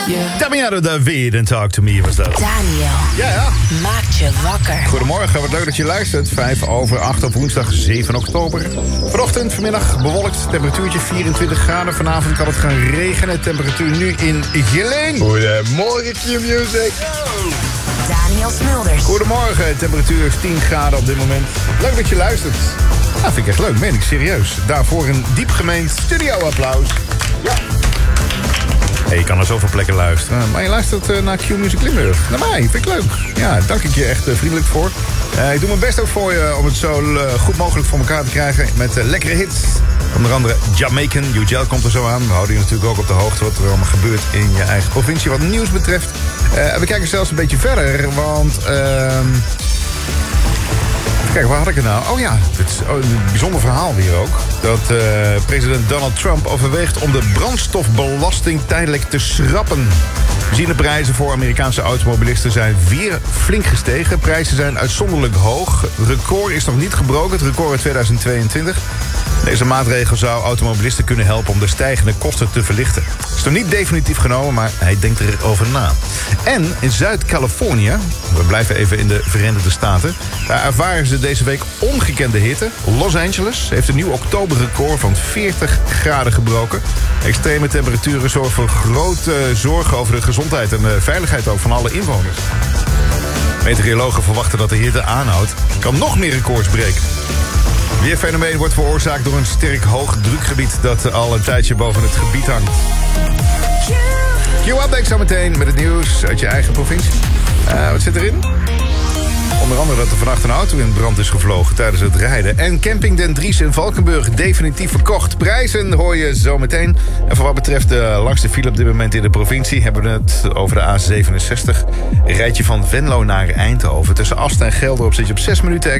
Damiano David en Talk to Me was dat. Daniel. Ja. Maakt je wakker. Goedemorgen, wat leuk dat je luistert. 5:05 op woensdag 7 oktober. Vanochtend, vanmiddag bewolkt, temperatuurtje 24 graden. Vanavond kan het gaan regenen. Temperatuur nu in Geleen. Goedemorgen, Q-Music. Daniel Smulders. Goedemorgen, temperatuur is 10 graden op dit moment. Leuk dat je luistert. Nou, vind ik echt leuk, meen ik serieus. Daarvoor een diep gemeend studio-applaus. Ja. Hey, je kan naar zoveel plekken luisteren. Maar je luistert naar Q-Music Limburg. Naar mij, vind ik leuk. Ja, dank ik je echt vriendelijk voor. Ik doe mijn best ook voor je om het zo goed mogelijk voor elkaar te krijgen. Met lekkere hits. Onder andere Jamaican, UGL komt er zo aan. We houden je natuurlijk ook op de hoogte wat er allemaal gebeurt in je eigen provincie wat nieuws betreft. We kijken zelfs een beetje verder, want... Kijk, waar had ik het nou? Oh ja, het is een bijzonder verhaal weer ook. Dat president Donald Trump overweegt om de brandstofbelasting tijdelijk te schrappen. Benzineprijzen voor Amerikaanse automobilisten zijn weer flink gestegen. Prijzen zijn uitzonderlijk hoog. Het record is nog niet gebroken, het record in 2022. Deze maatregel zou automobilisten kunnen helpen om de stijgende kosten te verlichten. Het is nog niet definitief genomen, maar hij denkt erover na. En in Zuid-Californië, we blijven even in de Verenigde Staten... daar ervaren ze deze week ongekende hitte. Los Angeles heeft een nieuw oktoberrecord van 40 graden gebroken. Extreme temperaturen zorgen voor grote zorgen over de gezondheid en de veiligheid ook van alle inwoners. Meteorologen verwachten dat de hitte aanhoudt. Kan nog meer records breken. Weerfenomeen wordt veroorzaakt door een sterk hoog drukgebied dat al een tijdje boven het gebied hangt. Q-update zometeen met het nieuws uit je eigen provincie. Wat zit erin? Onder andere dat er vannacht een auto in brand is gevlogen tijdens het rijden. En Camping Den Dries in Valkenburg definitief verkocht. Prijzen hoor je zometeen. En voor wat betreft de langste file op dit moment in de provincie... hebben we het over de A67. Een rijtje van Venlo naar Eindhoven. Tussen Ast en Gelderop zit je op 6 minuten